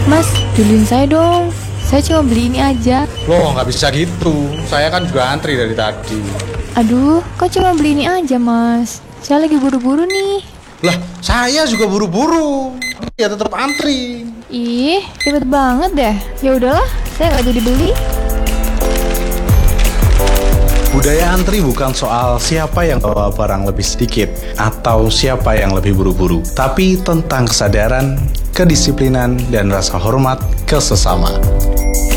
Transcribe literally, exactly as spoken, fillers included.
Mas, duluin saya dong. Saya cuma beli ini aja. Loh, nggak bisa gitu. Saya kan juga antri dari tadi. Aduh, kok cuma beli ini aja, Mas? Saya lagi buru-buru nih. Lah, saya juga buru-buru. Ya tetap antri. Ih, ribet banget deh. Ya udahlah, saya nggak jadi beli. Budaya antri bukan soal siapa yang bawa barang lebih sedikit atau siapa yang lebih buru-buru, tapi tentang kesadaran, kedisiplinan, dan rasa hormat ke sesama.